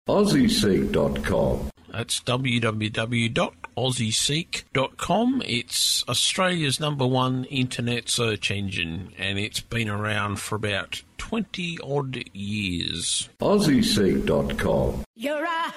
AussieSeek.com. That's www.aussieseek.com. It's Australia's #1 internet search engine, and it's been around for about 20-odd years. AussieSeek.com. You're a